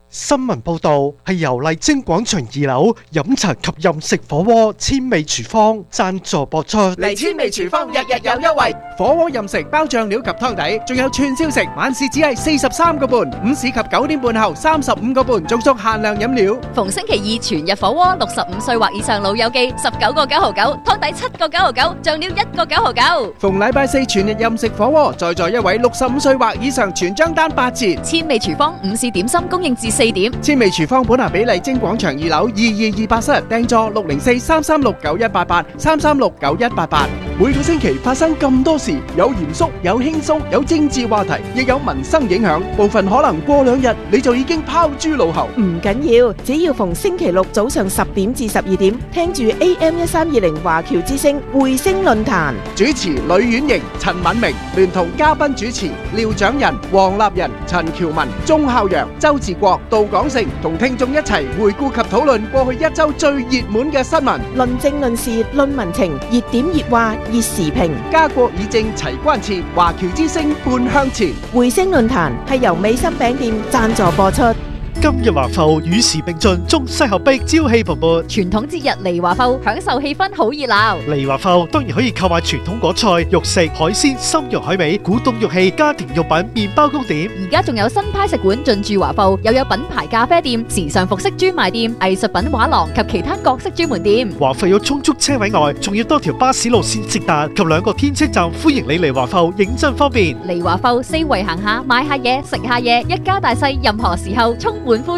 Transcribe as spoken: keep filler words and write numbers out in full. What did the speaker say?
新聞報導係由麗晶廣場二樓飲茶及任食火鍋千味廚房贊助播出。 嚟千味廚房日日有優惠，火鍋任食包醬料及湯底，仲有串燒食，晚市只係四十三個半，午市及九點半後三十五個半，仲送限量飲料。 逢星期二全日火鍋，六十五歲或以上老友記十九個九毫九，湯底七個九毫九，醬料一個九毫九。 逢禮拜四全日任食火鍋，在座一位六十五歲或以上全張單八折。 千味廚房午市點心供應至四點。 千味廚房本下比麗晶廣場二樓二二二八室訂座六零四三三六九一八八三三六九一八八。每個星期發生咁多事，有嚴肅，有輕鬆，有政治話題，亦有民生影響。部分可能過兩日你就已經拋諸腦後。 唔緊要，只要逢星期六早上十點至十二點，聽住 A M 一三二零華僑之聲匯聲論壇， 主持呂婉瑩、陳敏明，聯同嘉賓主持廖長仁、黃立仁、陳喬文、鐘孝陽、周志國、杜廣成，同聽眾一齊回顧及討論過去一周最熱門嘅新聞， 論政論事論民情，熱點熱話熱時評， 家國以正齊關切，華僑之聲半向前。 匯聲論壇係由美心餅店贊助播出。 今日華埠與時並進，中西合璧，朝氣蓬勃。 傳統節日嚟華埠，享受氣氛好熱鬧。 嚟華埠當然可以購買傳統果菜、肉食、海鮮、參肉海味、古董玉器、家庭用品、麵包糕點。 而家仲有新派食館進駐華埠，又有品牌咖啡店、時尚服飾專賣店、藝術品畫廊及其他各式專門店。 華埠有充足車位外，仲要多條巴士路線直達及兩個天車站，歡迎你嚟華埠，認真方便。 嚟華埠四圍行下，買下嘢，食下嘢，一家大細任何時候充滿歡